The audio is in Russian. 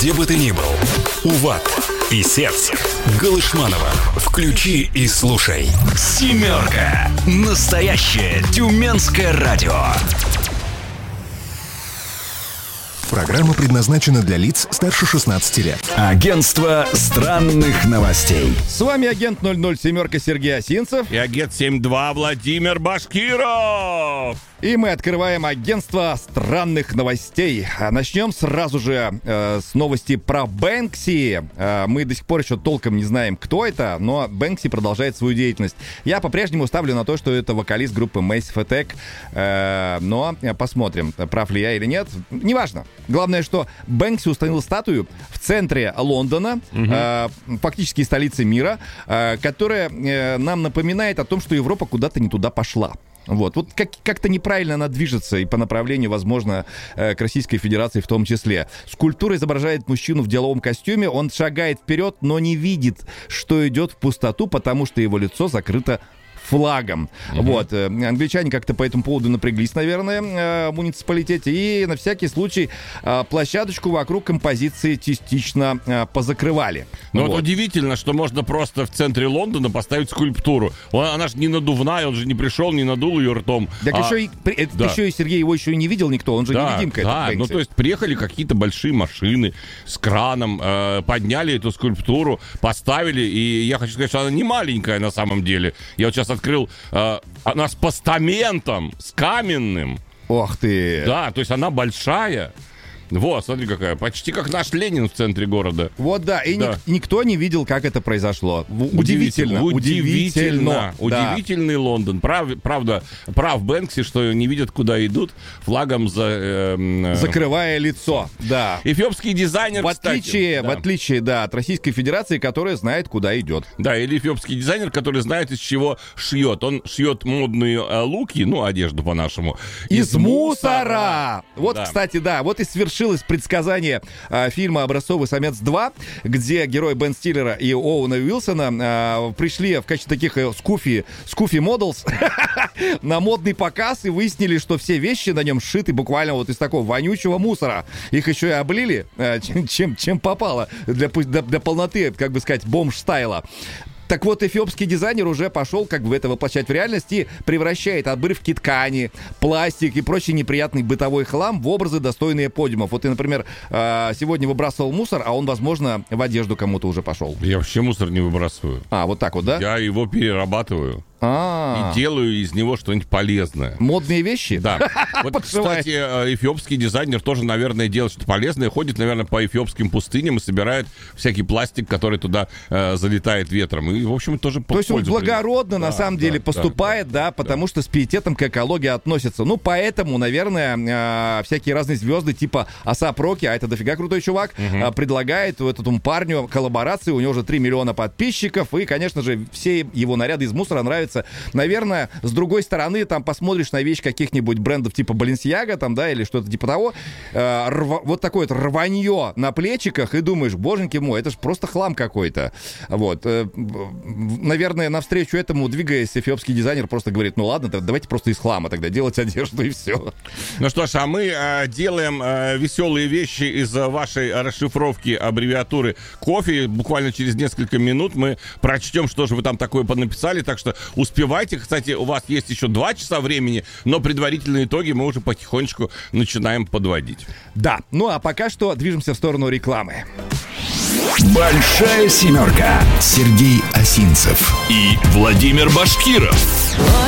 Где бы ты ни был, УВАТ и сердце Галышманова. Включи и слушай. «Семерка». Настоящее тюменское радио. Программа предназначена для лиц старше 16 лет. Агентство странных новостей. С вами агент 007 Сергей Осинцев. И агент 72 Владимир Башкиров. И мы открываем агентство странных новостей. Начнем сразу же с новости про Бэнкси. Мы до сих пор еще толком не знаем, кто это, но Бэнкси продолжает свою деятельность. Я по-прежнему ставлю на то, что это вокалист группы Massive Attack, но посмотрим, прав ли я или нет. Неважно. Главное, что Бэнкси установил статую в центре Лондона, фактически столицы мира, которая нам напоминает о том, что Европа куда-то не туда пошла. Вот как-то неправильно она движется и по направлению, возможно, к Российской Федерации в том числе. Скульптура изображает мужчину в деловом костюме, он шагает вперед, но не видит, что идет в пустоту, потому что его лицо закрыто флагом. Вот. Англичане как-то по этому поводу напряглись, наверное, в муниципалитете. И на всякий случай площадочку вокруг композиции частично позакрывали. Но вот. вот удивительно, что можно просто в центре Лондона поставить скульптуру. Она же не надувная, он же не пришел, не надул ее ртом. Так еще и Сергей его еще и не видел никто, он же невидимка. Да, ну то есть приехали какие-то большие машины с краном, подняли эту скульптуру, поставили, и я хочу сказать, что она не маленькая на самом деле. Я вот сейчас открыл, она с постаментом, с каменным. Ох ты! Да, то есть она большая. Вот, смотри какая, почти как наш Ленин в центре города. Вот да, и да. Никто не видел, как это произошло. Удивительно. Удивительный Лондон. Правда, прав Бэнкси, что не видят, куда идут, флагом закрывая лицо. Да. Эфиопский дизайнер, в отличие от Российской Федерации, которая знает, куда идет. Да, или эфиопский дизайнер, который знает, из чего шьет. Он шьет модные луки, одежду по-нашему. Из мусора! Вот, да. Кстати, да, вот и свершилось предсказание фильма «Образцовый самец 2», где герои Бен Стиллера и Оуэна Уилсона пришли в качестве таких скуфи моделс на модный показ и выяснили, что все вещи на нем сшиты буквально вот из такого вонючего мусора. Их еще и облили чем попало для полноты, как бы сказать, бомж-стайла. Так вот, эфиопский дизайнер уже пошел это воплощать в реальность и превращает обрывки ткани, пластик и прочий неприятный бытовой хлам в образы, достойные подиумов. Вот ты, например, сегодня выбрасывал мусор, а он, возможно, в одежду кому-то уже пошел. Я вообще мусор не выбрасываю. Вот так вот, да? Я его перерабатываю. И делаю из него что-нибудь полезное. Модные вещи? Да. Вот, кстати, эфиопский дизайнер тоже, наверное, делает что-то полезное. Ходит, наверное, по эфиопским пустыням и собирает всякий пластик, который туда залетает ветром. И, в общем, тоже то есть он благородно, на самом деле, поступает, потому что с пиететом к экологии относится. Поэтому, наверное, всякие разные звезды, типа А$АП Роки, а это дофига крутой чувак, предлагает этому парню коллаборации. У него уже 3 миллиона подписчиков. И, конечно же, все его наряды из мусора нравятся. Наверное, с другой стороны, там посмотришь на вещь каких-нибудь брендов типа Balenciaga, или что-то типа того, вот такое вот рванье на плечиках, и думаешь, боженьки мой, это же просто хлам какой-то. Вот. Наверное, навстречу этому, двигаясь, эфиопский дизайнер просто говорит, ладно, давайте просто из хлама тогда делать одежду, и все. Ну что ж, а мы делаем веселые вещи из вашей расшифровки аббревиатуры кофе. Буквально через несколько минут мы прочтем, что же вы там такое понаписали, так что успевайте. Кстати, у вас есть еще 2 часа времени, но предварительные итоги мы уже потихонечку начинаем подводить. Да, а пока что движемся в сторону рекламы. Большая семерка. Сергей Осинцев и Владимир Башкиров.